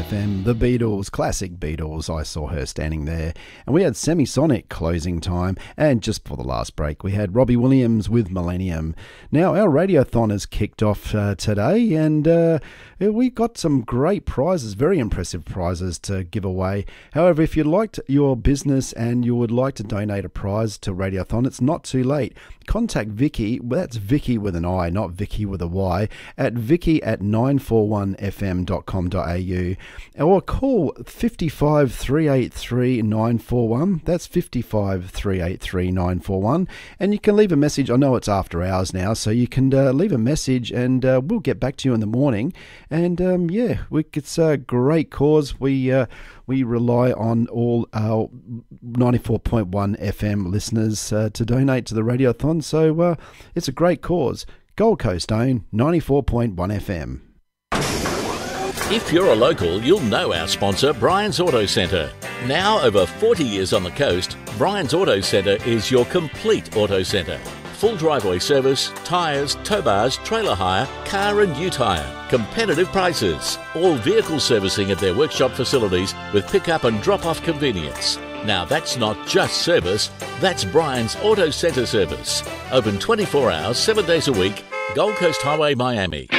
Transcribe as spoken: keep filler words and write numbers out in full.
F M, the Beatles, classic Beatles. I saw her standing there. And we had Semisonic closing time. And just for the last break, we had Robbie Williams with Millennium. Now, our Radiothon has kicked off uh, today, and uh, we got some great prizes, very impressive prizes to give away. However, if you liked your business and you would like to donate a prize to Radiothon, it's not too late. Contact Vicky, well, that's Vicky with an I, not Vicky with a Y, at vicky at nine four one f m dot com dot a u, or call five three eight three nine four one. That's five three eight three nine four one, and you can leave a message. I know it's after hours now, so you can uh, leave a message, and uh, we'll get back to you in the morning. And um, yeah, we, it's a great cause. We uh, we rely on all our ninety-four point one F M listeners uh, to donate to the Radiothon, so uh, it's a great cause. Gold Coast own ninety-four point one F M. If you're a local, you'll know our sponsor, Brian's Auto Centre. Now over forty years on the coast, Brian's Auto Centre is your complete auto centre. Full driveway service, tyres, tow bars, trailer hire, car and ute hire. Competitive prices. All vehicle servicing at their workshop facilities with pick-up and drop-off convenience. Now that's not just service, that's Brian's Auto Centre service. Open twenty-four hours, seven days a week, Gold Coast Highway, Miami.